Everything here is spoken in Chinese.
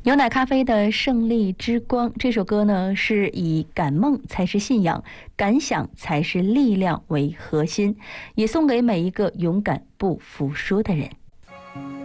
牛奶咖啡的胜利之光这首歌呢，是以赶梦才是信仰，敢想才是力量为核心，也送给每一个勇敢不服输的人。